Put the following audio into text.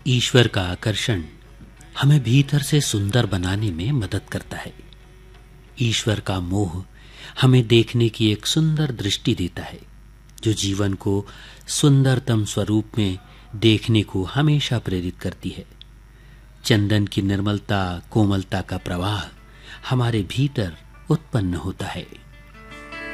ईश्वर का आकर्षण हमें भीतर से सुंदर बनाने में मदद करता है। ईश्वर का मोह हमें देखने की एक सुंदर दृष्टि देता है, जो जीवन को सुंदरतम स्वरूप में देखने को हमेशा प्रेरित करती है। चंदन की निर्मलता, कोमलता का प्रवाह हमारे भीतर उत्पन्न होता है।